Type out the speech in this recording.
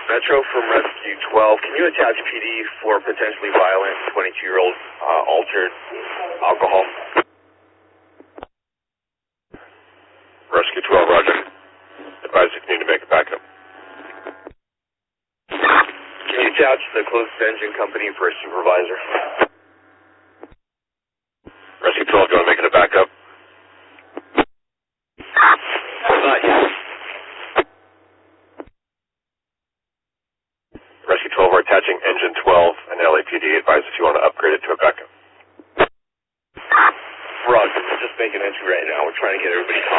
Metro from Rescue 12. Can you attach PD for potentially violent 22-year-old altered alcohol? Rescue 12, roger. Advise if you need to make a backup. Can you attach the closest engine company for a supervisor? Rescue 12, do you want to make it a backup? Not yet. Rescue 12, we're attaching engine 12 and LAPD. Advise if you want to upgrade it to a backup. Roger, we're just making entry right now. We're trying to get everybody